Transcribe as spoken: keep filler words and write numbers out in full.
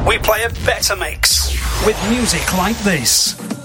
we play a better mix with music like this.